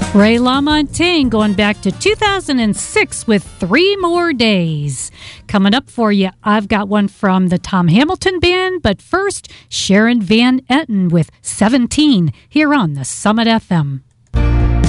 Ray LaMontagne going back to 2006 with 3 More Days. Coming up for you, I've got one from the Tom Hamilton Band, but first, Sharon Van Etten with 17 here on the Summit FM.